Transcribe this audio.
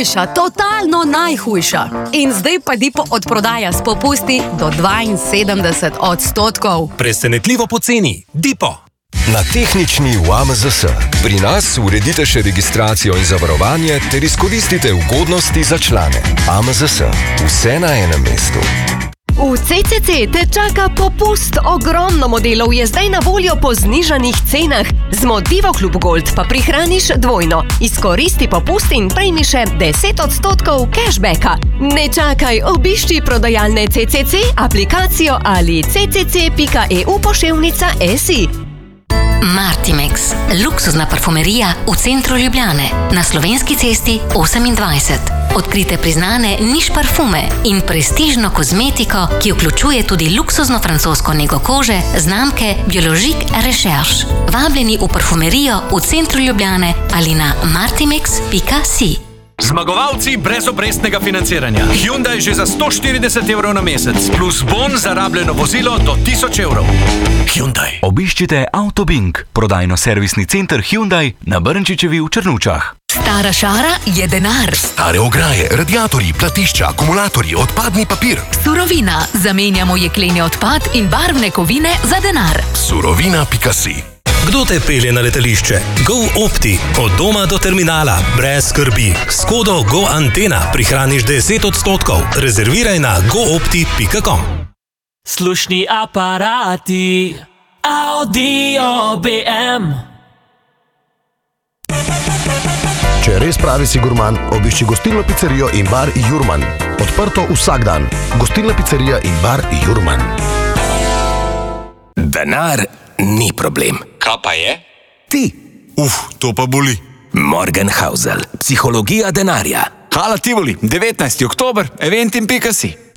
najhujša, totalno najhujša. In zdaj pa Dipo odprodaja s popusti do 72%. Presenetljivo poceni. Dipo. Na tehnični v AMZS. Pri nas uredite še registracijo in zavarovanje ter izkoristite ugodnosti za člane. AMZS. Vse na enem mestu. V CCC te čaka popust. Ogromno modelov je zdaj na voljo po znižanih cenah. Z Motivo Klub Gold pa prihraniš dvojno. Izkoristi popust in prejmi še 10% cashbacka. Ne čakaj, obišči prodajalne CCC, aplikacijo ali ccc.eu/SI. Martimex, luksuzna parfumerija v centru Ljubljane, na Slovenski cesti 28. Odkrite priznane niš parfume in prestižno kozmetiko, ki vključuje tudi luksuzno francosko nego kože znamke Biologique Recherche. Vabljeni v parfumerijo v centru Ljubljane ali na martimex.si. Zmagovalci brezobrestnega financiranja. Hyundai že za 140 evrov na mesec, plus bon za rabljeno vozilo do 1000 evrov. Hyundai. Obiščite Autobink, prodajno-servisni center Hyundai na Brnčičevi v Črnučah. Stara šara je denar. Stare ograje, radiatorji, platišča, akumulatorji, odpadni papir. Surovina. Zamenjamo jekleni odpad in barvne kovine za denar. Surovina.si. Kdo te pelje na letališče? GoOpti. Od doma do terminala. Brez skrbi. S kodo GoAntena prihraniš 10%. Rezerviraj na goopti.com. Slušni aparati. Audio BM. Če res pravi si gurman, obišči gostilno pizzerijo in bar Jurman. Odprto vsak dan. Gostilna pizzerija in bar Jurman. Denar ni problem. Kaj pa je? Ti. To pa boli. Morgenhausel. Psihologija denarja. Hala Tivoli, 19. oktober, eventim.si.